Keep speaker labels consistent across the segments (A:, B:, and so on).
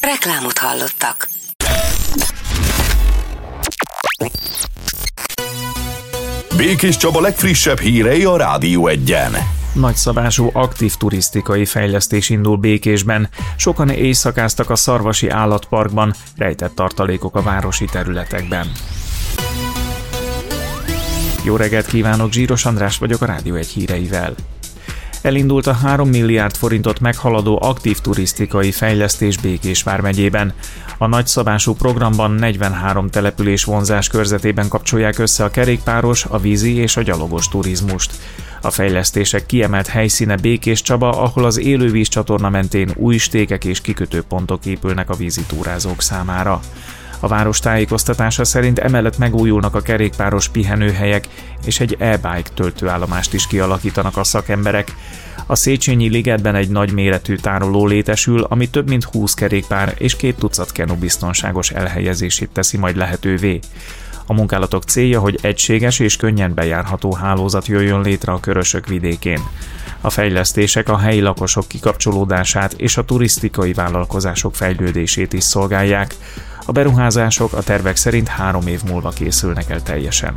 A: Reklámot hallottak.
B: Békés Csaba legfrissebb hírei a Rádió Egyen.
C: Nagyszabású aktív turisztikai fejlesztés indul Békésben. Sokan éjszakáztak a Szarvasi Állatparkban, rejtett tartalékok a városi területekben. Jó reggelt kívánok, Zsíros András vagyok a Rádió Egy híreivel. Elindult a 3 milliárd forintot meghaladó aktív turisztikai fejlesztés Békés vármegyében. A nagyszabású programban 43 település vonzás körzetében kapcsolják össze a kerékpáros, a vízi és a gyalogos turizmust. A fejlesztések kiemelt helyszíne Békés Csaba, ahol az élővíz csatorna mentén új stékek és kikötőpontok épülnek a vízitúrázók számára. A város tájékoztatása szerint emellett megújulnak a kerékpáros pihenőhelyek, és egy e-bike töltőállomást is kialakítanak a szakemberek. A Széchenyi ligetben egy nagyméretű tároló létesül, ami több mint 20 kerékpár és 2 tucat kenu biztonságos elhelyezését teszi majd lehetővé. A munkálatok célja, hogy egységes és könnyen bejárható hálózat jöjjön létre a Körösök vidékén. A fejlesztések a helyi lakosok kikapcsolódását és a turisztikai vállalkozások fejlődését is szolgálják. A beruházások a tervek szerint 3 év múlva készülnek el teljesen.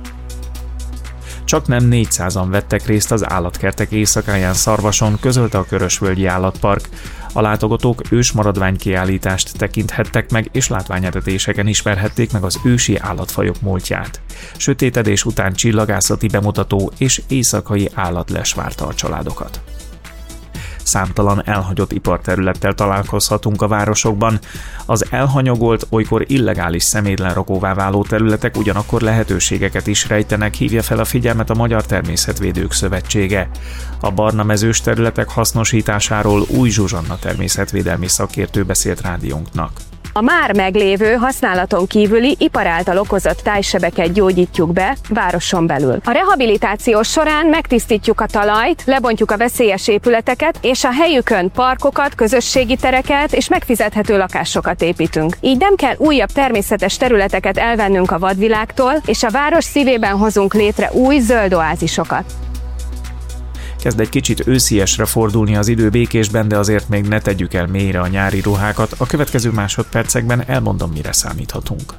C: Csaknem 400-an vettek részt az állatkertek éjszakáján Szarvason, közölte a Körösvölgyi Állatpark. A látogatók ősmaradványkiállítást tekinthettek meg, és látványetetéseken ismerhették meg az ősi állatfajok múltját. Sötétedés után csillagászati bemutató és éjszakai állatlés várta a családokat. Számtalan elhagyott iparterülettel találkozhatunk a városokban. Az elhanyagolt, olykor illegális szemétlenrakóvá váló területek ugyanakkor lehetőségeket is rejtenek, hívja fel a figyelmet a Magyar Természetvédők Szövetsége. A barna mezős területek hasznosításáról Új Zsuzsanna természetvédelmi szakértő beszélt rádiónknak.
D: A már meglévő, használaton kívüli ipar által okozott tájsebeket gyógyítjuk be városon belül. A rehabilitáció során megtisztítjuk a talajt, lebontjuk a veszélyes épületeket, és a helyükön parkokat, közösségi tereket és megfizethető lakásokat építünk. Így nem kell újabb természetes területeket elvennünk a vadvilágtól, és a város szívében hozunk létre új zöld oázisokat.
C: Kezd egy kicsit ősziesre fordulni az idő Békésben, de azért még ne tegyük el mélyre a nyári ruhákat. A következő másodpercekben elmondom, mire számíthatunk.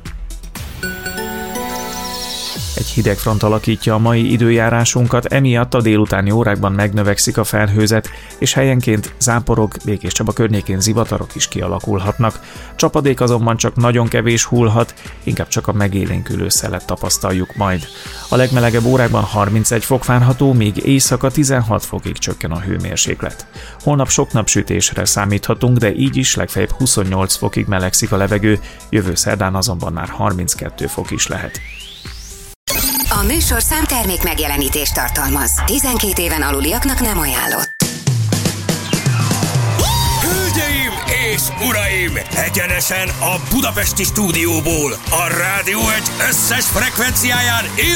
C: Egy hideg front alakítja a mai időjárásunkat, emiatt a délutáni órákban megnövekszik a felhőzet, és helyenként záporok, Békés Csaba környékén zivatarok is kialakulhatnak. Csapadék azonban csak nagyon kevés hullhat, inkább csak a megélénkülő szelet tapasztaljuk majd. A legmelegebb órákban 31 fok várható, míg éjszaka 16 fokig csökken a hőmérséklet. Holnap sok napsütésre számíthatunk, de így is legfeljebb 28 fokig melegszik a levegő, jövő szerdán azonban már 32 fok is lehet.
A: A műsorszám termék megjelenítést tartalmaz. 12 éven aluliaknak nem ajánlott.
E: Hölgyeim és uraim! Egyenesen a budapesti stúdióból, a Rádió Egy összes frekvenciáján